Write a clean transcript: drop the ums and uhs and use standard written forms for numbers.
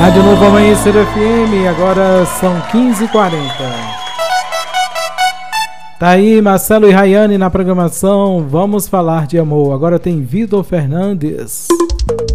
Rádio Novo Amanhecer FM, agora são 15h40. Tá aí Marcelo e Rayane na programação. Vamos falar de amor. Agora tem Vitor Fernandes.